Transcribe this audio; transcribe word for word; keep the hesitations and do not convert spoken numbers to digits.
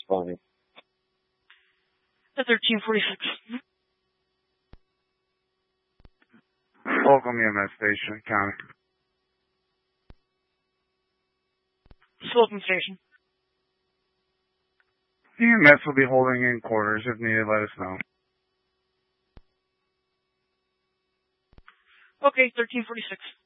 responding. The thirteen forty-six. Welcome E M S station, county. Slocum station. E M S will be holding in quarters. If needed, let us know. Okay, thirteen forty-six.